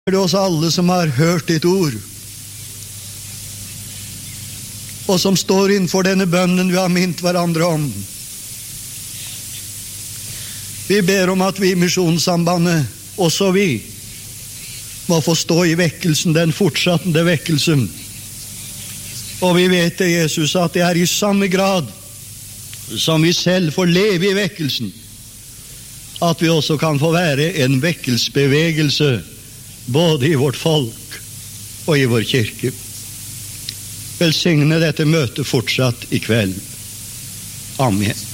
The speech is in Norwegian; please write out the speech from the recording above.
Det oss alle som har hørt ditt ord, og som står innenfor denne bønnen vi har minnet hverandre om. Vi ber om at vi i Misjonssambandet, også vi, må få stå i vekkelsen, den fortsatte vekkelsen. Og vi vet det, Jesus, at det er i samme grad som vi selv får leve i vekkelsen, at vi også kan få være en vekkelsesbevegelse både i vårt folk og i vår kirke. Velsigne dette møtet fortsatt i kveld. Amen.